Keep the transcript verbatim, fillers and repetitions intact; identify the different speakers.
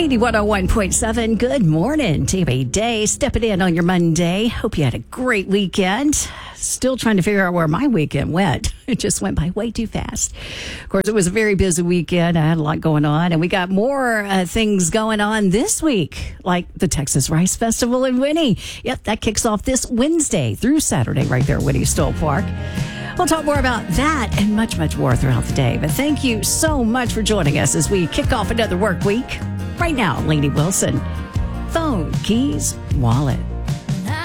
Speaker 1: eighty-one oh one point seven. Good morning. T V Day. Stepping in on your Monday. Hope you had a great weekend. Still trying to figure out where my weekend went. It just went by way too fast. Of course, it was a very busy weekend. I had a lot going on, and we got more uh, things going on this week, like the Texas Rice Festival in Winnie. Yep, that kicks off this Wednesday through Saturday right there at Winnie Stoll Park. We'll talk more about that and much, much more throughout the day. But thank you so much for joining us as we kick off another work week. Right now, Lainey Wilson, phone, keys, wallet.